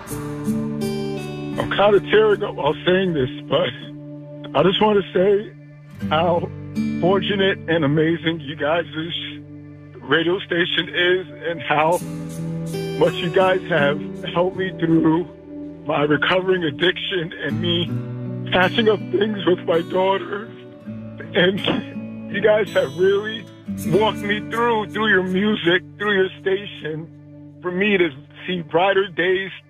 I'm kind of tearing up while saying this, but I just want to say how fortunate and amazing you guys' radio station is and how much you guys have helped me through my recovering addiction and me patching up things with my daughter. And you guys have really walked me through your music, through your station, for me to see brighter days